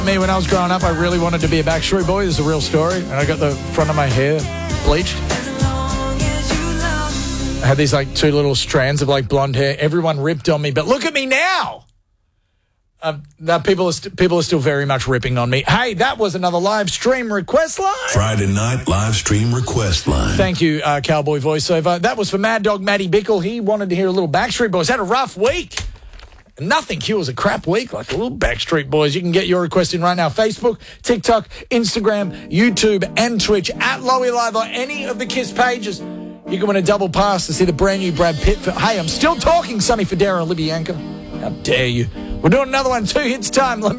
Me, when I was growing up, I really wanted to be a Backstreet Boy. This is a real story. And I got the front of my hair bleached. I had these like two little strands of like blonde hair. Everyone ripped on me, but look at me now. People are still very much ripping on me. Hey, that was another live stream request line. Friday night live stream request line. Thank you, Cowboy Voiceover. That was for Mad Dog Matty Bickle. He wanted to hear a little Backstreet Boys. Had a rough week. Nothing cures a crap week like a little Backstreet Boys. You can get your request in right now. Facebook, TikTok, Instagram, YouTube, and Twitch at Lowy Live on any of the KISS pages. You can win a double pass to see the brand new Brad Pitt. Hey, I'm still talking, Sonny Fodera and Libby Yanko. How dare you? We're doing another one, 2 hits time. Let me